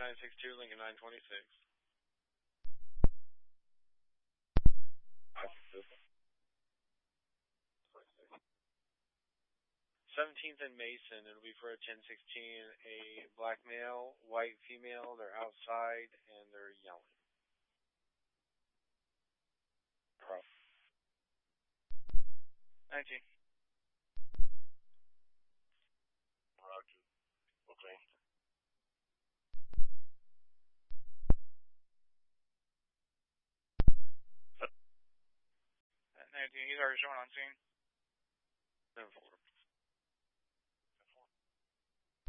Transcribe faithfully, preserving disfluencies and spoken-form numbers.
nine six two, Lincoln nine twenty-six. seventeenth and Mason, it'll be for a ten sixteen, a black male, white female, they're outside, and they're yelling. nineteen. Roger. Okay. nineteen, he's already shown on scene. ten four.